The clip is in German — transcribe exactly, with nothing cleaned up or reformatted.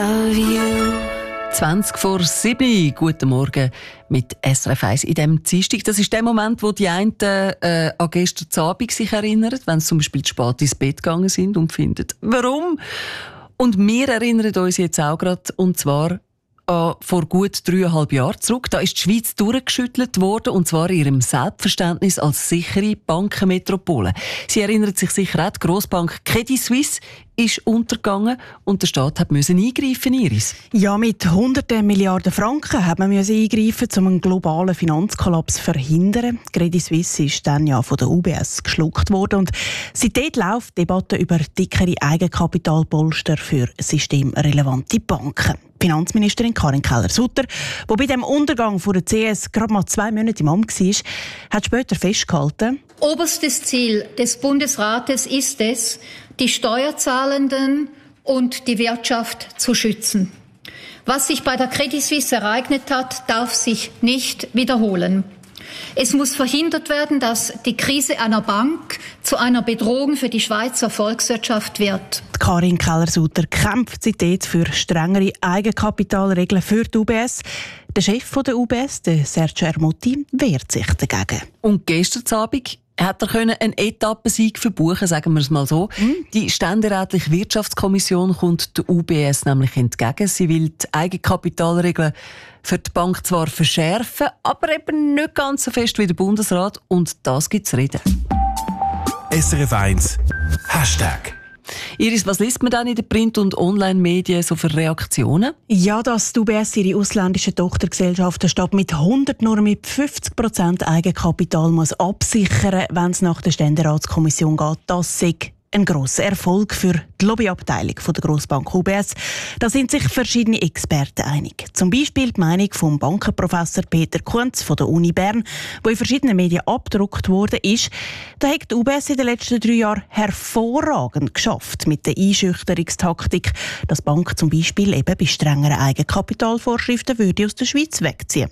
zwanzig vor sieben. Guten Morgen mit S R F eins in diesem Dienstag. Das ist der Moment, wo die einen äh, an gestern Abend sich erinnern, wenn sie zum Beispiel zu spät ins Bett gegangen sind und finden, warum? Und wir erinnern uns jetzt auch gerade, und zwar an vor gut dreieinhalb Jahren zurück. Da ist die Schweiz durchgeschüttelt worden, und zwar in ihrem Selbstverständnis als sichere Bankenmetropole. Sie erinnern sich sicher auch, die Grossbank Credit Suisse ist untergegangen und der Staat hat müssen eingreifen, Iris. Ja, mit hunderten Milliarden Franken hat man müssen eingreifen, um einen globalen Finanzkollaps zu verhindern. Credit Suisse ist dann ja von der U B S geschluckt worden und seitdem läuft die Debatte über dickere Eigenkapitalpolster für systemrelevante Banken. Finanzministerin Karin Keller-Sutter, die bei dem Untergang von der C S gerade mal zwei Monate im Amt war, hat später festgehalten: Oberstes Ziel des Bundesrates ist es, die Steuerzahlenden und die Wirtschaft zu schützen. Was sich bei der Credit Suisse ereignet hat, darf sich nicht wiederholen. Es muss verhindert werden, dass die Krise einer Bank zu einer Bedrohung für die Schweizer Volkswirtschaft wird. Karin Keller-Sutter kämpft seitdem für strengere Eigenkapitalregeln für die U B S. Der Chef der U B S, der Sergio Ermotti, wehrt sich dagegen. Und gestern Abend hat er einen Etappensieg verbuchen, sagen wir es mal so. Mhm. Die ständerätliche Wirtschaftskommission kommt der U B S nämlich entgegen. Sie will die Eigenkapitalregeln für die Bank zwar verschärfen, aber eben nicht ganz so fest wie der Bundesrat. Und das gibt es reden. S R F eins Hashtag. Iris, was liest man dann in den Print- und Online-Medien so für Reaktionen? Ja, dass die U B S ihre ausländischen Tochtergesellschaften statt mit hundert nur mit fünfzig Prozent Eigenkapital muss absichern, wenn es nach der Ständeratskommission geht. Das sei ein grosser Erfolg für die Lobbyabteilung der Grossbank U B S. Da sind sich verschiedene Experten einig. Zum Beispiel die Meinung vom Bankenprofessor Peter Kunz von der Uni Bern, wo in verschiedenen Medien abgedruckt worden ist. Da hat die U B S in den letzten drei Jahren hervorragend geschafft mit der Einschüchterungstaktik, dass die Bank zum Beispiel eben bei strengeren Eigenkapitalvorschriften würde aus der Schweiz wegziehen.